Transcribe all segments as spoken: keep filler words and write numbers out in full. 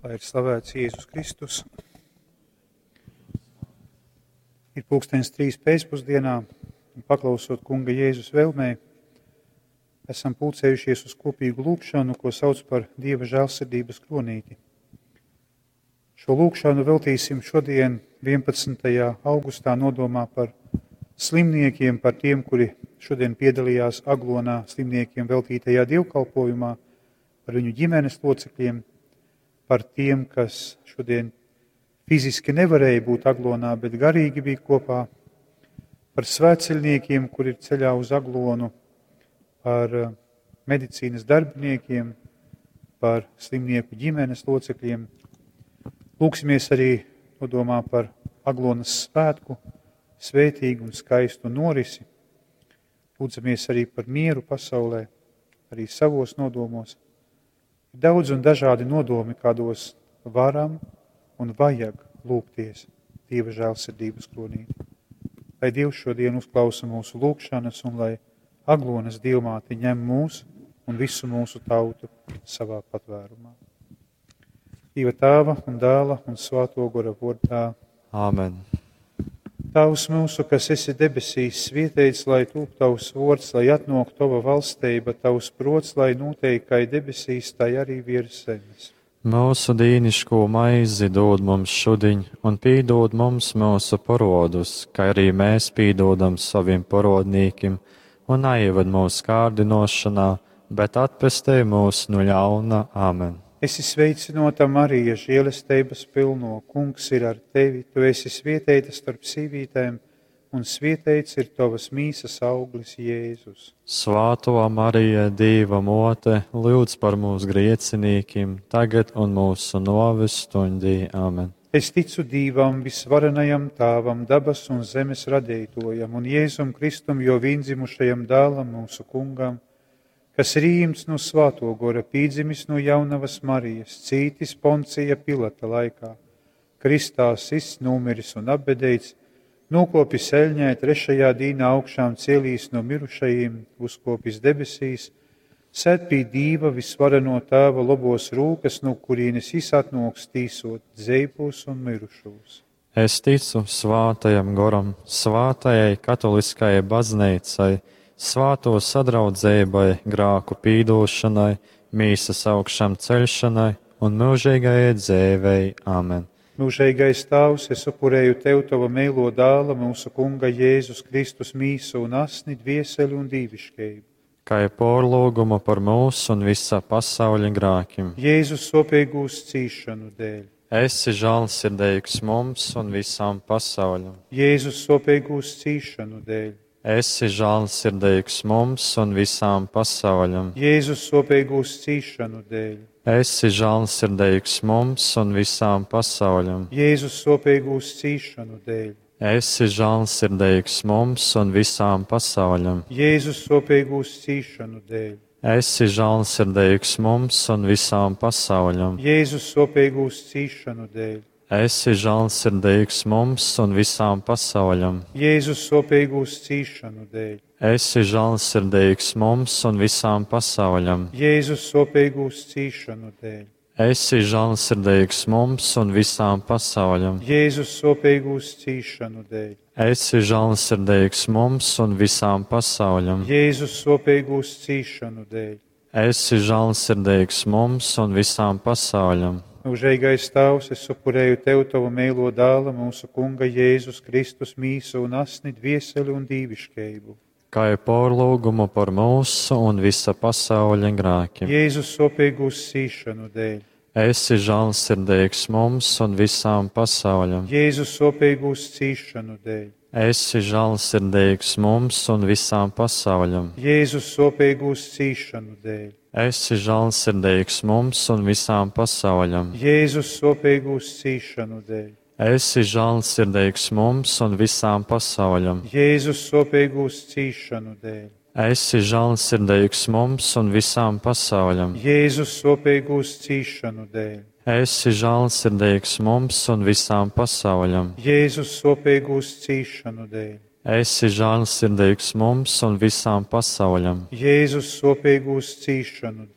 Lai ir slavēts Jēzus Kristus. Ir pulkstenis trīs pēcpusdienā, un paklausot kunga Jēzus vēlmei, esam pulcējušies uz kopīgu lūgšanu, ko sauc par Dieva žēlsirdības kronīti. Šo lūgšanu veltīsim šodien, vienpadsmitajā augustā, nodomā par slimniekiem, par tiem, kuri šodien piedalījās Aglonā slimniekiem veltītajā dievkalpojumā, par viņu ģimenes locekļiem, par tiem, kas šodien fiziski nevarēja būt Aglonā, bet garīgi bija kopā, par svētceļniekiem, kur ir ceļā uz Aglonu, par medicīnas darbiniekiem, par slimnieku ģimenes locekļiem. Lūksimies arī nodomā par Aglonas svētku, svētīgu un skaistu norisi. Lūdzamies arī par mieru pasaulē, arī savos nodomos. Ir daudz un dažādi nodomi, kādos varam un vajag lūgties Dieva žēlsirdības kronīti. Lai Dievs šodien uzklausa mūsu lūgšanas un lai Aglonas dievmāte ņem mūs un visu mūsu tautu savā patvērumā. Dieva Tēva un Dēla un Svētā gara vārdā. Āmen. Tavs mūsu, kas esi debesīs, svētīts, lai tūp tavs vārds, lai atnāk tava valstība, tavs prots, lai notiek kā debesīs, tā arī virs zemes. Mūsu dīnišķo maizi dod mums šodien, un piedod mums mūsu parodus, kā arī mēs piedodam saviem parodnīkiem, un neieved mūsu kārdinošanā, bet atpestī mūs no ļauna. Āmen. Esi sveicinota Marija, žēlestības pilno, kungs ir ar tevi, tu esi svētīta starp sīvītēm, un svētīts ir tavas mīsas auglis Jēzus. Svāto Marija, Dieva mote, lūdz par mūsu griecinīkiem, tagad un mūsu novis stundī. Āmen. Es ticu Dievam, visvarenajam Tēvam, dabas un zemes radītojam, un Jēzum Kristum, jo viendzimušajam dēlam mūsu kungam, kas ir īmts no Svētā gara, pīdzimis no jaunavas Marijas, cītis Poncija Pilata laikā, Kristā sists, nomiris un apbedēts, nokopis eļņai, trešajā dīnā augšām cielīs no mirušajiem, uzkopis debesīs, sēd pie Dieva visvareno Tēva labos rūkas, no kurienes izatnoks tīsot dzēpus un mirušos. Es ticu svātajam goram, svātajai katoliskajai baznīcai, svāto sadraudzēbai, grāku pīdošanai, mīsas augšām celšanai un mūžīgajai dzēvei. Āmen. Mūžīgais Tēvs, es upurēju tev tava mēlo dēla, mūsu kunga Jēzus Kristus mīsu un asni, dvieseli un dīvišķību. Kā ir porlūguma par mūsu un visa pasauļa grākiem. Jēzus sopīgūs cīšanu dēļ. Esi žēlsirdīgs mums un visām pasauļam. Jēzus sopīgūs cīšanu dēļ. Esi žēlsirdīgs mums un visām pasauļam. Jēzus sopīgūs cīšanu dēļ. Esi žēlsirdīgs mums un visām pasauļam. Jēzus sopīgūs cīšanu dēļ. Esi žēlsirdīgs mums un visām pasauļam. Jēzus sopīgūs cīšanu dēļ. Esi žēlsirdīgs mums un visām pasauļam. Jēzus sopīgūs cīšanu dēļ. Esi žēlsirdīgs mums un visām pasauļam. Jēzus sopīgūs cīšanu dēļ. Esi žēlsirdīgs mums un visām pasauļam. Jēzus sopīgūs cīšanu dēļ. Esi žēlsirdīgs mums un visām pasauļam. Jēzus sopīgūs cīšanu dēļ. Esi žēlsirdīgs mums un visām pasauļam. Jēzus sopīgūs cīšanu dēļ. Esi žēlsirdīgs mums un visām pasauļam. Mūžīgais Tēvs, es upurēju tev tavu mēlo dēla, mūsu kunga Jēzus Kristus mīsu un asni, dvieseli un dīvišķību. Kā ir porlūguma par mūsu un visa pasauļa grākiem. Jēzus sopīgūs cīšanu dēļ. Esi žēlsirdīgs mums un visām pasauļam. Jēzus sopīgūs cīšanu dēļ. Esi žēlsirdīgs mums un visām pasauļam. Jēzus sopīgūs cīšanu dēļ. Esi žēlsirdīgs mums un visām pasauļam. Jēzus sopīgūs cīšanu dēļ. Esi žēlsirdīgs mums un visām pasauļam. Jēzus sopīgūs cīšanu dēļ. Esi žēlsirdīgs mums un visām pasauļam. Jēzus sopīgūs cīšanu dēļ. Esi žēlsirdīgs mums un visām pasauļam. Jēzus sopīgūs cīšanu dēļ. Esi žēlsirdīgs mums un visām pasauļam. Jēzus sopīgūs cīšanu dēļ.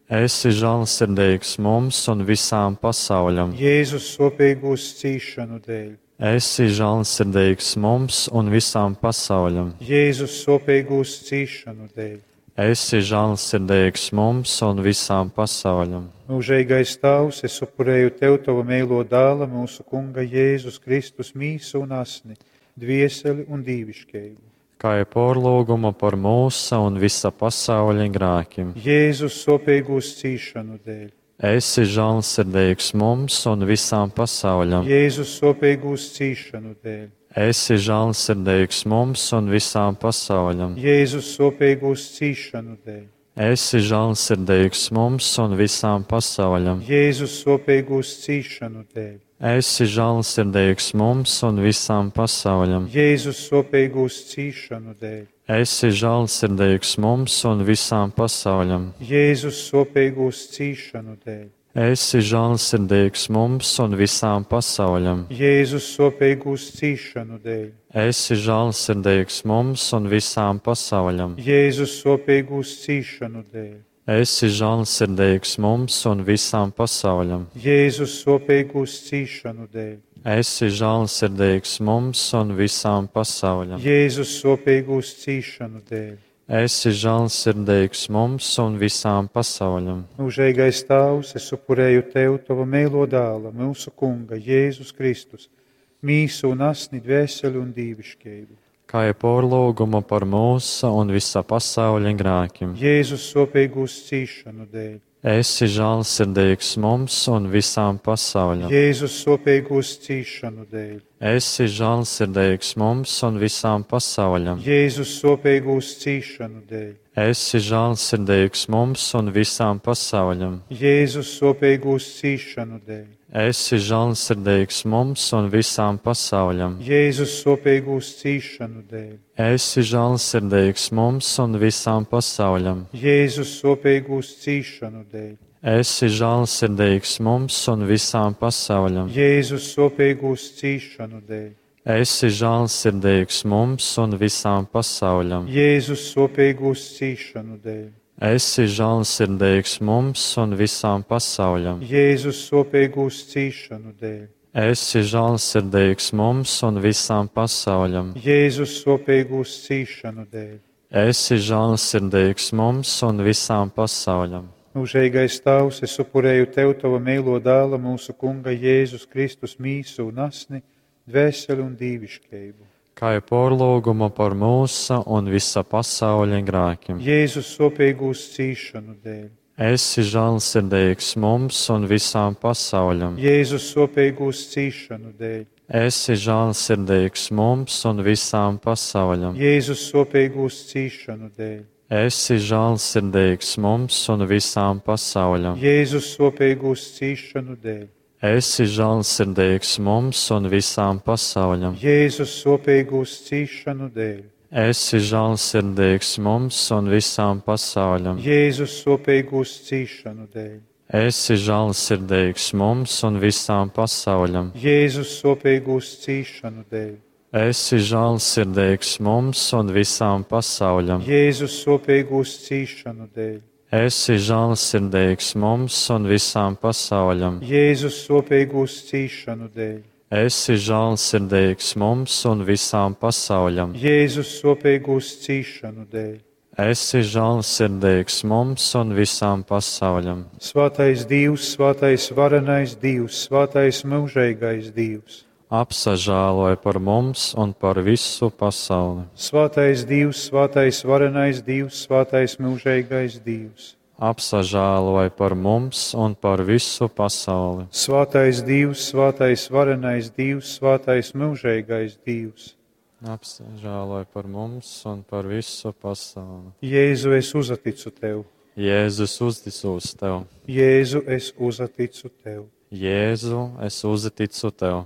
Esi žēlsirdīgs mums un visām pasauļam. Jēzus sopīgos cīšanu dēļ. Esi žēlsirdīgs mums un visām pasauļam. Jēzus sopīgos cīšanu dēļ. Esi žēlsirdīgs mums un visām pasauļam. Mūžīgais Tēvs, es upurēju Tev, Tava mīlo dēla, mūsu Kunga Jēzus Kristus mīsu un asni, dvieseli un dīvišķību. Kā ir porlūguma par mūsu un visa pasauļa grēkiem. Jēzus sopīgos cīšanu dēļ. Esi žēlsirdīgs mums un visām pasauļam. Jēzus sopīgos cīšanu dēļ. Esi žēlsirdīgs mums un visām pasauļam. Jēzus sopīgos cīšanu dēļ. Esi žēlsirdīgs mums un visām pasauļam. Jēzus sopīgos cīšanu dēļ. Esi žēlsirdīgs mums un visām pasauļam. Jēzus sopīgos cīšanu dēļ. Esi žēlsirdīgs mums un visām pasauļam. Jēzus sopīgos cīšanu dēļ. Esi žēlsirdīgs mums un visām pasauļam. Jēzus sopīgos cīšanu dēļ. Esi žēlsirdīgs mums un visām pasauļam. Jēzus sopīgos cīšanu dēļ. Esi žēlsirdīgs mums un visām pasauļam. Jēzus sopīgos cīšanu dēļ. Esi žēlsirdīgs mums un visām pasauļam. Jēzus sopīgos cīšanu dēļ. Esi žēlsirdīgs mums un visām pasauļam. Mūžīgais Tēvs, es upurēju Tev, Tava mīlo dēla, mūsu Kunga Jēzus Kristus, mīsu un asni, dvēseli un dīvišķību. Kā ir porlūguma par mūsu un visa pasauļa grēkiem. Jēzus sopīgos cīšanu dēļ. Esi žēlsirdīgs mums un visām pasauļam. Jēzus sopīgos cīšanu dēļ. Esi žēlsirdīgs mums un visām pasauļam. Jēzus sopīgos cīšanu dēļ. Esi žēlsirdīgs mums un visām pasauļam. Jēzus sopīgos cīšanu dēļ. Esi žēlsirdīgs mums un visām pasauļam. Jēzus sopīgos cīšanu dēļ. Esi žēlsirdīgs mums un visām pasauļam. Jēzus sopīgos cīšanu dēļ. Esi žēlsirdīgs mums un visām pasauļam. Jēzus sopīgos cīšanu dēļ. Esi žēlsirdīgs mums un visām pasauļam. Jēzus sopīgos cīšanu dēļ. Esi žēlsirdīgs mums un visām pasauļam. Jēzus sopīgos cīšanu dēļ. Esi žēlsirdīgs mums un visām pasauļam. Jēzus sopīgos cīšanu dēļ. Esi žēlsirdīgs mums un visām pasauļam. Mūžīgais Tēvs, es upurēju Tev, Tava mīlo dēla, mūsu Kunga Jēzus Kristus mīsu un asni, dvēseli un dīvišķību. Kā ir porlūguma par mūsu un visa pasauļa grēkiem. Jēzus sopīgos cīšanu dēļ. Esi žēlsirdīgs mums un visām pasauļam. Jēzus sopīgos cīšanu dēļ. Esi žēlsirdīgs mums un visām pasauļam. Jēzus sopīgos cīšanu dēļ. Esi žēlsirdīgs mums un visām pasauļam. Jēzus sopīgos cīšanu dēļ. Esi žēlsirdīgs mums un visām pasauļam. Jēzus sopīgos cīšanu dēļ. Esi žēlsirdīgs mums un visām pasauļam. Jēzus sopīgos cīšanu dēļ. Esi žēlsirdīgs mums un visām pasauļam. Jēzus sopīgos cīšanu dēļ. Esi žēlsirdīgs mums un visām pasauļam. Jēzus sopīgos cīšanu dēļ. Esi žēlsirdīgs mums un visām pasauļam. Jēzus sopīgos cīšanu dēļ. Esi žēlsirdīgs mums un visām pasauļam. Jēzus sopīgos cīšanu dēļ. Esi žēlsirdīgs mums un visām pasauļam. Svētais Dievs, svētais varenais Dievs, svētais mūžīgais Dievs. Apsažāloj par mums un par visu pasauli. Svētais Dievs, svētais varenais Dievs, svētais mūžīgais Dievs. Apsažāloj par mums un par visu pasauli. Svētais Dievs, svētais varenais Dievs, svētais mūžīgais Dievs. Apsažāloj par mums un par visu pasauli. Jēzu, es uzaticu Tev. Jēzus uzticos Tev. Jēzu, es uzaticu Tev. Jēzu, es uzticu Tev.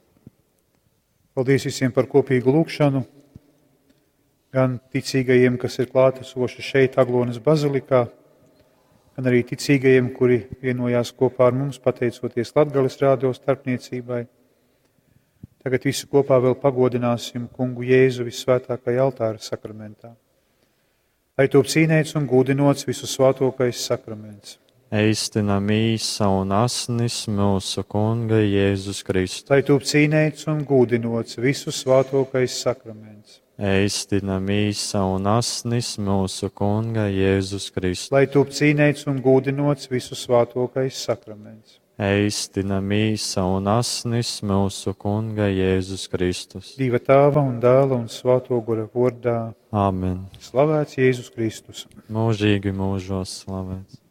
Paldies visiem par kopīgu lūgšanu, gan ticīgajiem, kas ir klātesoši šeit, Aglonas bazilikā, gan arī ticīgajiem, kuri vienojās kopā ar mums, pateicoties Latgales rādio starpniecībai. Tagad visi kopā vēl pagodināsim Kungu Jēzu visvētākajā altāra sakramentā. Lai top cīnēts un gūdinots visu svētākais sakraments. Eistina mīsa un asnis mūsu Kunga Jēzus Kristus. lai top cīnēts un gūdinots visu svātokais sakraments, Eistina mīsa un asnis mūsu Kunga Jēzus Kristus. lai top cīnēts un gūdinots visu svātokais sakraments. Eistina mīsa un asnis mūsu Kunga Jēzus Kristus. Dieva tēva un dēla un svāto gara vārdā. Āmen. Slavēts Jēzus Kristus. Mūžīgi mūžos slavēts.